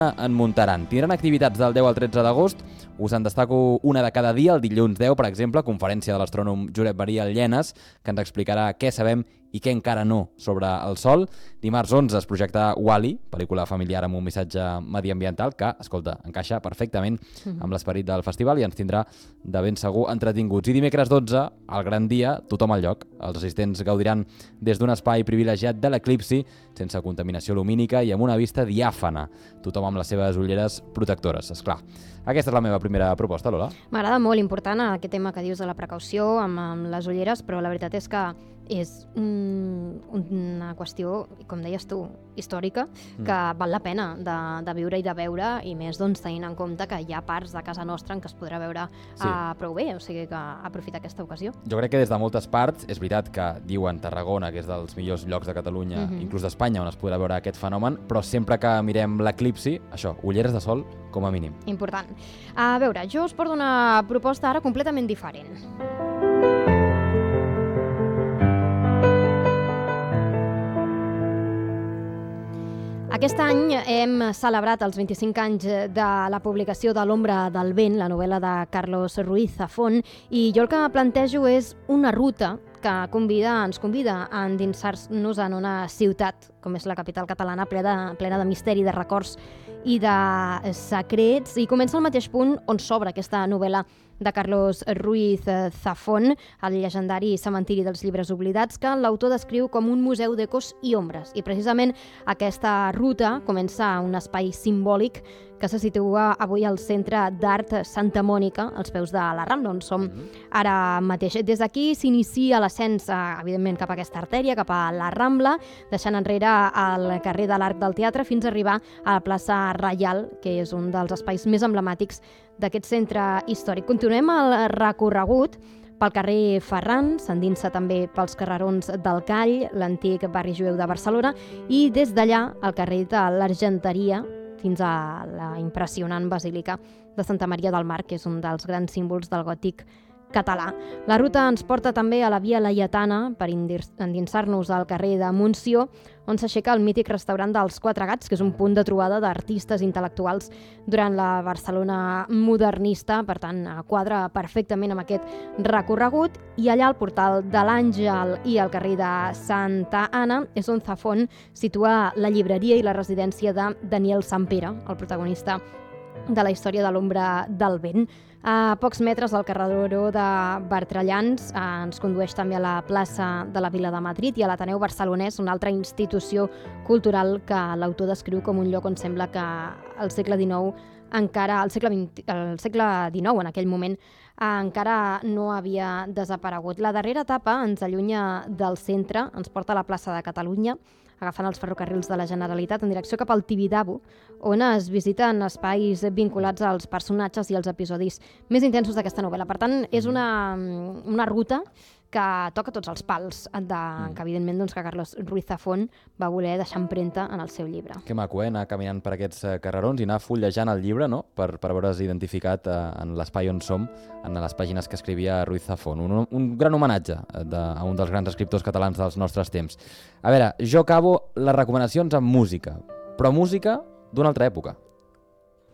en muntaran. Tindran activitats del 10 al 13 d'agost. Us en destaco una de cada dia, el dilluns 10, per exemple, conferència de l'astrònom Josep Maria Llenes, que ens explicarà què sabem i què encara no sobre el Sol. Dimarts 11 es projecta Wall-E, pel·lícula familiar amb un missatge mediambiental que, escolta, encaixa perfectament amb l'esperit del festival i ens tindrà de ben segur entretinguts. I dimecres 12, el gran dia, tothom al lloc. Els assistents gaudiran des d'un espai privilegiat de l'eclipsi, sense contaminació lumínica i amb una vista diàfana. Tothom amb les seves ulleres protectores, esclar. Aquesta és la meva primera proposta, Lola. M'agrada molt, important aquest tema que dius de la precaució amb les ulleres, però la veritat és que és una qüestió, com deies tu, històrica, que val la pena de viure i de veure, i més doncs, tenint en compte que hi ha parts de casa nostra en què es podrà veure prou bé, o sigui que aprofitar aquesta ocasió. Jo crec que des de moltes parts, és veritat que diuen Tarragona, que és dels millors llocs de Catalunya, inclús d'Espanya, on es podrà veure aquest fenomen, però sempre que mirem l'eclipsi, això, ulleres de sol, com a mínim. Important. A veure, jo us porto una proposta ara completament diferent. Aquest any hem celebrat els 25 anys de la publicació de L'ombra del vent, la novel·la de Carlos Ruiz Zafón, i jo el que plantejo és una ruta que ens convida a endinsar-nos en una ciutat, com és la capital catalana, plena de misteri, de records i de secrets, i comença al mateix punt on s'obre aquesta novel·la de Carlos Ruiz Zafón, el llegendari cementiri dels llibres oblidats, que l'autor descriu com un museu d'ecos i ombres. I precisament aquesta ruta comença a un espai simbòlic que se situa avui al Centre d'Art Santa Mònica, als peus de la Rambla, on som ara mateix. Des d'aquí s'inicia l'ascens, evidentment, cap a aquesta artèria, cap a la Rambla, deixant enrere el carrer de l'Arc del Teatre fins a arribar a la plaça Reial, que és un dels espais més emblemàtics d'aquest centre històric. Continuem el recorregut pel carrer Ferran, s'endinsa també pels carrerons del Call, l'antic barri jueu de Barcelona, i des d'allà al carrer de l'Argenteria, fins a la impressionant Basílica de Santa Maria del Mar, que és un dels grans símbols del gòtic català. La ruta ens porta també a la Via Laietana per endinsar-nos al carrer de Montsió, on s'aixeca el mític restaurant dels Quatre Gats, que és un punt de trobada d'artistes intel·lectuals durant la Barcelona modernista. Per tant, quadra perfectament amb aquest recorregut. I allà al portal de l'Àngel i al carrer de Santa Anna és on Zafón situa la llibreria i la residència de Daniel Sampere, el protagonista de la història de L'ombra del vent. A pocs metres del carreró de Bertrellans ens condueix també a la plaça de la Vila de Madrid i a l'Ateneu Barcelonès, una altra institució cultural que l'autor descriu com un lloc on sembla que el segle XIX en aquell moment encara no havia desaparegut. La darrera etapa ens allunya del centre, ens porta a la plaça de Catalunya, agafant els ferrocarrils de la Generalitat en direcció cap al Tibidabo, on es visiten espais vinculats als personatges i als episodis més intensos d'aquesta novel·la. Per tant, és una ruta que toca tots els pals, que evidentment doncs, que Carlos Ruiz Zafón va voler deixar empremta en el seu llibre. Que maco, anar caminant per aquests carrerons i anar fullejant el llibre, no? per veure's identificat en l'espai on som, en les pàgines que escrivia Ruiz Zafón. Un gran homenatge a un dels grans escriptors catalans dels nostres temps. A veure, jo acabo les recomanacions amb música, però música d'una altra època.